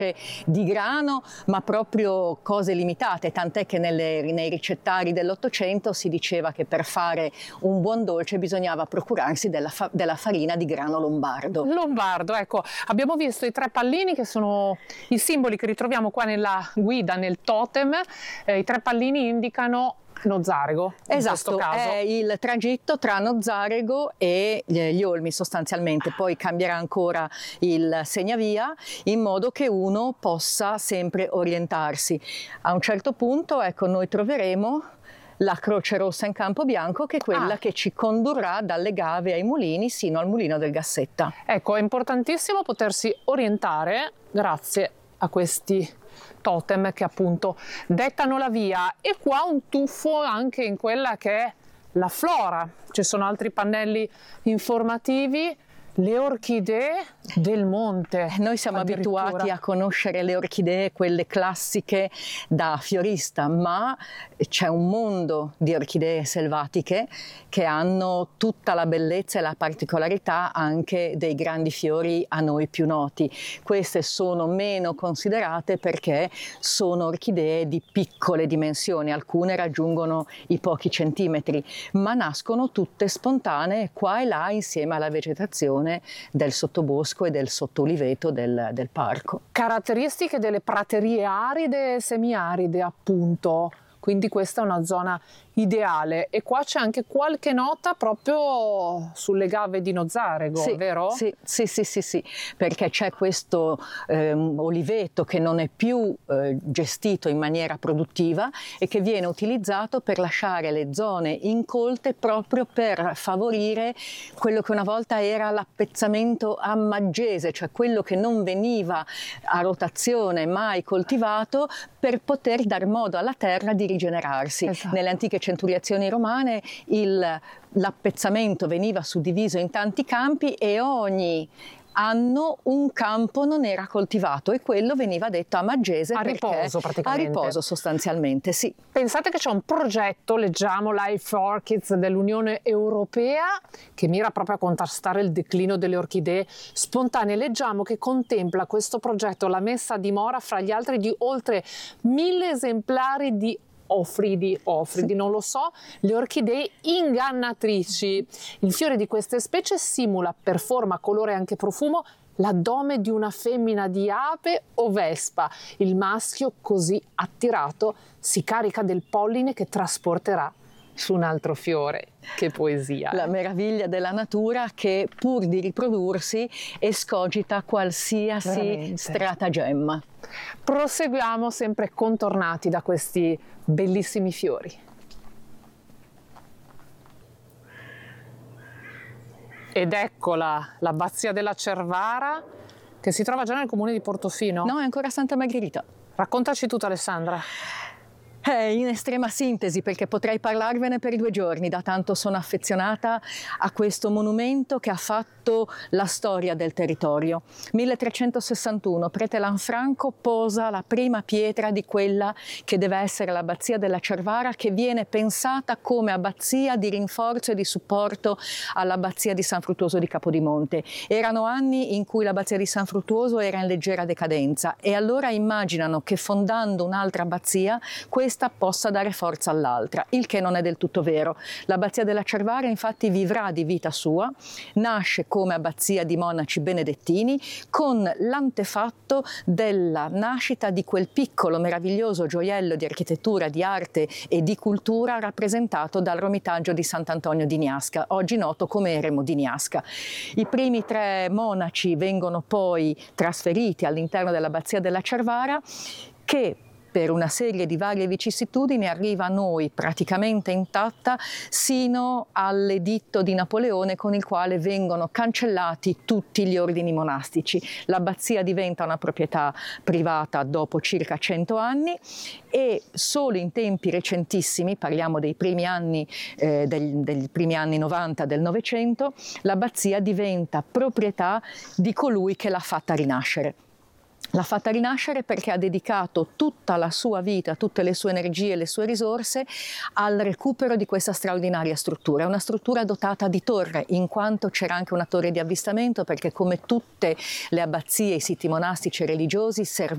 di grano, ma proprio cose limitate, tant'è che nei ricettari dell'Ottocento si diceva che per fare un buon dolce bisognava procurarsi della farina di grano lombardo. Lombardo, ecco, abbiamo visto i 3 pallini che sono i simboli che ritroviamo qua nella guida, nel totem. I 3 pallini indicano Nozzarego, in questo caso. È il tragitto tra Nozzarego e gli Olmi sostanzialmente, poi cambierà ancora il segnavia in modo che uno possa sempre orientarsi. A un certo punto, ecco, noi troveremo la Croce Rossa in campo bianco, che è quella che ci condurrà dalle Gave ai mulini sino al mulino del Gassetta. Ecco, è importantissimo potersi orientare grazie a questi totem che appunto dettano la via, e qua un tuffo anche in quella che è la flora. Ci sono altri pannelli informativi, le orchidee del monte. Noi siamo abituati a conoscere le orchidee, quelle classiche da fiorista, ma c'è un mondo di orchidee selvatiche che hanno tutta la bellezza e la particolarità anche dei grandi fiori a noi più noti. Queste sono meno considerate perché sono orchidee di piccole dimensioni, alcune raggiungono i pochi centimetri, ma nascono tutte spontanee qua e là insieme alla vegetazione del sottobosco e del sottoliveto del parco. Caratteristiche delle praterie aride e semiaride, appunto. Quindi questa è una zona ideale, e qua c'è anche qualche nota proprio sulle Gave di Nozzarego, vero? Sì, perché c'è questo oliveto che non è più gestito in maniera produttiva e che viene utilizzato per lasciare le zone incolte proprio per favorire quello che una volta era l'appezzamento a maggese, cioè quello che non veniva a rotazione mai coltivato, per poter dar modo alla terra di rigenerarsi. Esatto. Nelle antiche centuriazioni romane l'appezzamento veniva suddiviso in tanti campi e ogni anno un campo non era coltivato, e quello veniva detto a maggese, a riposo praticamente. A riposo sostanzialmente, sì. Pensate che c'è un progetto, leggiamo, Life Orchids dell'Unione Europea, che mira proprio a contrastare il declino delle orchidee spontanee. Leggiamo che contempla questo progetto la messa a dimora fra gli altri di oltre 1000 esemplari di ofridi, non lo so, le orchidee ingannatrici. Il fiore di queste specie simula per forma, colore e anche profumo l'addome di una femmina di ape o vespa. Il maschio, così attirato, si carica del polline che trasporterà su un altro fiore. Che poesia! La meraviglia della natura che, pur di riprodursi, escogita qualsiasi stratagemma. Proseguiamo sempre contornati da questi bellissimi fiori. Ed eccola, l'abbazia della Cervara, che si trova già nel comune di Portofino. No, è ancora Santa Margherita. Raccontaci tutto, Alessandra. In estrema sintesi, perché potrei parlarvene per 2 giorni, da tanto sono affezionata a questo monumento che ha fatto la storia del territorio. 1361, prete Lanfranco posa la prima pietra di quella che deve essere l'abbazia della Cervara, che viene pensata come abbazia di rinforzo e di supporto all'abbazia di San Fruttuoso di Capodimonte. Erano anni in cui l'abbazia di San Fruttuoso era in leggera decadenza, e allora immaginano che fondando un'altra abbazia questa possa dare forza all'altra, il che non è del tutto vero. L'abbazia della Cervara infatti vivrà di vita sua, nasce come abbazia di monaci benedettini, con l'antefatto della nascita di quel piccolo meraviglioso gioiello di architettura, di arte e di cultura rappresentato dal Romitaggio di Sant'Antonio di Niasca, oggi noto come Eremo di Niasca. I primi 3 monaci vengono poi trasferiti all'interno dell'abbazia della Cervara, che per una serie di varie vicissitudini arriva a noi praticamente intatta sino all'editto di Napoleone, con il quale vengono cancellati tutti gli ordini monastici. L'abbazia diventa una proprietà privata dopo circa 100 anni, e solo in tempi recentissimi, parliamo dei primi anni, degli primi anni 90 del Novecento, l'abbazia diventa proprietà di colui che l'ha fatta rinascere. L'ha fatta rinascere perché ha dedicato tutta la sua vita, tutte le sue energie e le sue risorse al recupero di questa straordinaria struttura. È una struttura dotata di torre, in quanto c'era anche una torre di avvistamento, perché come tutte le abbazie, i siti monastici e religiosi, servevano